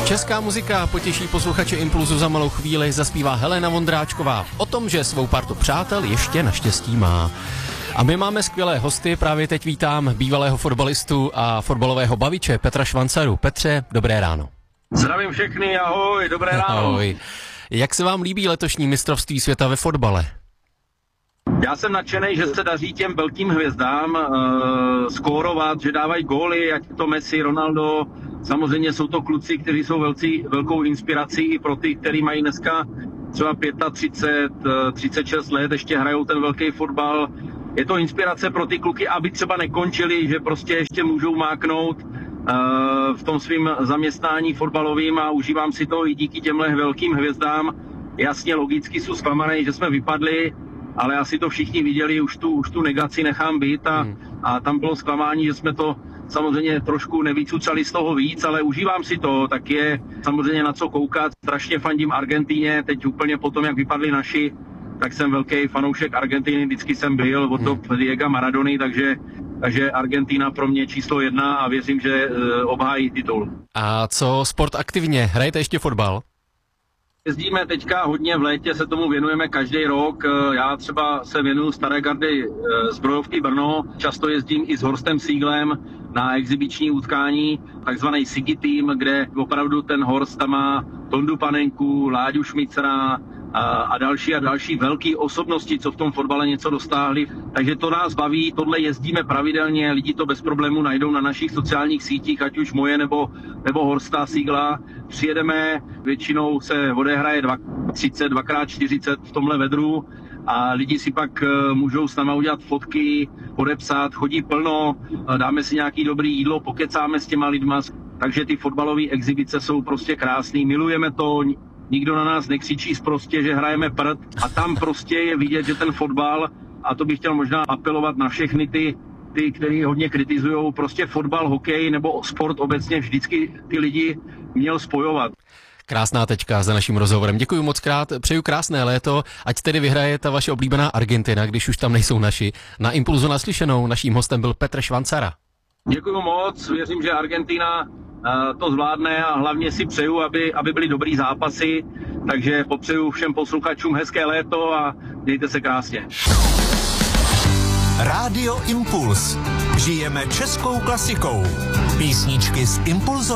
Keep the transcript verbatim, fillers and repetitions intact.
Česká muzika potěší posluchače Impulzu za malou chvíli, zaspívá Helena Vondráčková o tom, že svou partu přátel ještě naštěstí má. A my máme skvělé hosty, právě teď vítám bývalého fotbalistu a fotbalového baviče Petra Švancaru. Petře, dobré ráno. Zdravím všechny, ahoj, dobré ráno. Ahoj. Jak se vám líbí letošní mistrovství světa ve fotbale? Já jsem nadšený, že se daří těm velkým hvězdám uh, skórovat, že dávají góly, ať to Messi, Ronaldo. Samozřejmě jsou to kluci, kteří jsou velcí, velkou inspirací i pro ty, kteří mají dneska třeba třicet pět, třicet šest let, ještě hrajou ten velký fotbal. Je to inspirace pro ty kluky, aby třeba nekončili, že prostě ještě můžou máknout uh, v tom svým zaměstnání fotbalovým a užívám si to i díky těmhle velkým hvězdám. Jasně, logicky jsou zklamaný, že jsme vypadli, ale asi to všichni viděli, už tu, už tu negaci nechám být a, hmm. a tam bylo zklamání, že jsme to samozřejmě trošku nevycucali z toho víc, ale užívám si to, tak je samozřejmě na co koukat. Strašně fandím Argentíně, teď úplně potom, jak vypadli naši, tak jsem velký fanoušek Argentiny, vždycky jsem byl od dob hmm. Diega Maradony, takže, takže Argentina pro mě číslo jedna a věřím, že uh, obhájí titul. A co sport aktivně? Hrajete ještě fotbal? Jezdíme teďka hodně v létě, se tomu věnujeme každý rok. Já třeba se věnuju Staré gardy Zbrojovky Brno, často jezdím i s Horstem Sieglem na exibiční utkání, takzvaný Sigi Team, kde opravdu ten Horst tam má Tondu Panenku, Láďu Šmicera a, a další a další velké osobnosti, co v tom fotbale něco dostáhli. Takže to nás baví, tohle jezdíme pravidelně, lidi to bez problémů najdou na našich sociálních sítích, ať už moje nebo, nebo Horsta Siegla. Přijedeme, většinou se odehraje třicet, dvakrát čtyřicet v tomhle vedru a lidi si pak můžou s náma udělat fotky, podepsat, chodí plno, dáme si nějaký dobrý jídlo, pokecáme s těma lidma. Takže ty fotbalové exibice jsou prostě krásný, milujeme to, nikdo na nás nekřičí sprostě, že hrajeme prd a tam prostě je vidět, že ten fotbal, a to bych chtěl možná apelovat na všechny ty, ty kteří hodně kritizujou, prostě fotbal, hokej nebo sport obecně vždycky ty lidi měl spojovat. Krásná tečka za naším rozhovorem. Děkuji moc krát, přeju krásné léto, ať tedy vyhraje ta vaše oblíbená Argentina, když už tam nejsou naši. Na Impulzu naslyšenou naším hostem byl Petr Švancara. Děkuji moc, věřím, že Argentina to zvládne a hlavně si přeju, aby, aby byly dobrý zápasy, takže popřeju všem posluchačům hezké léto a mějte se krásně. Rádio Impuls. Žijeme českou klasikou. Písničky z Impulzu.